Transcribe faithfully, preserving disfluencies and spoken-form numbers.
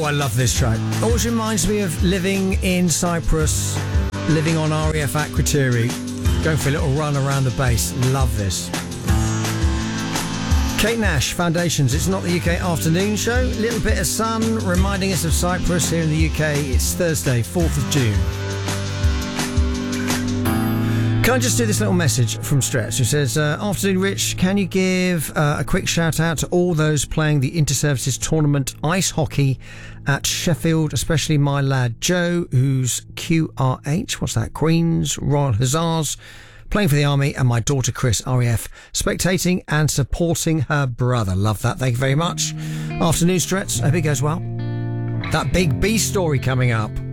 I love this track. Always reminds me of living in Cyprus, living on R A F Akrotiri, going for a little run around the base. Love this. Kate Nash, Foundations. It's not the U K afternoon show. Little bit of sun reminding us of Cyprus here in the U K. It's Thursday, fourth of June. Can I just do this little message from Stretch who says, uh, afternoon Rich, can you give uh, a quick shout out to all those playing the Inter-Services Tournament ice hockey at Sheffield, especially my lad Joe, who's Q R H, what's that, Queen's Royal Hussars, playing for the Army, and my daughter Chris, R A F, spectating and supporting her brother. Love that, thank you very much. Afternoon Stretch, I hope it goes well. That Big B story coming up.